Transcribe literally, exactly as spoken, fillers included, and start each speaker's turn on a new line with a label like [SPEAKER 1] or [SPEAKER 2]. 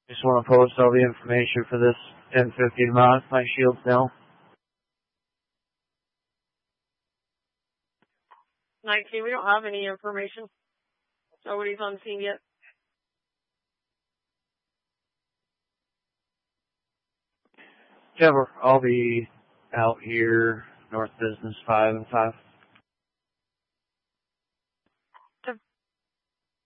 [SPEAKER 1] Just want to post all the information for this ten fifty to mod my shields now.
[SPEAKER 2] nineteen, we don't have any information. Nobody's on scene yet.
[SPEAKER 1] Trevor, I'll be out here, North Business five and five.